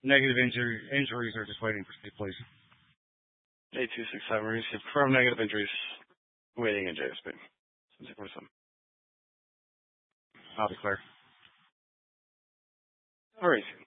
Negative injuries are just waiting for state police. 8267, we received confirmed negative injuries waiting in JSP. 647. I'll be clear. All right.